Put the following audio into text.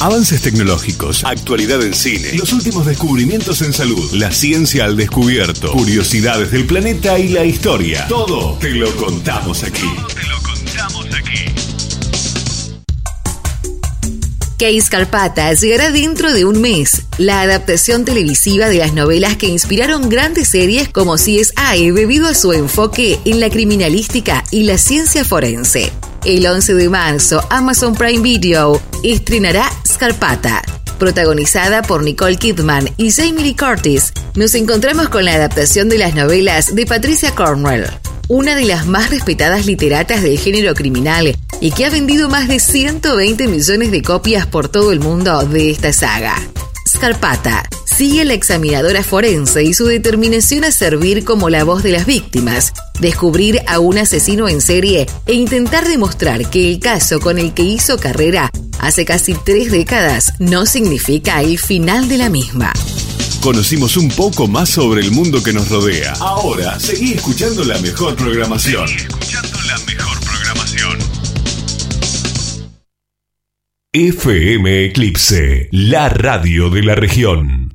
Avances tecnológicos, actualidad en cine, los últimos descubrimientos en salud, la ciencia al descubierto, curiosidades del planeta y la historia. Todo te lo contamos aquí. Case Carpata llegará dentro de un mes. La adaptación televisiva de las novelas que inspiraron grandes series como CSI debido a su enfoque en la criminalística y la ciencia forense. El 11 de marzo, Amazon Prime Video estrenará Scarpata. Protagonizada por Nicole Kidman y Jamie Lee Curtis, nos encontramos con la adaptación de las novelas de Patricia Cornwell, una de las más respetadas literatas del género criminal y que ha vendido más de 120 millones de copias por todo el mundo de esta saga. Scarpata sigue a la examinadora forense y su determinación a servir como la voz de las víctimas, descubrir a un asesino en serie e intentar demostrar que el caso con el que hizo carrera hace casi 3 décadas no significa el final de la misma. Conocimos un poco más sobre el mundo que nos rodea. Ahora, seguí escuchando la mejor programación. FM Eclipse, la radio de la región.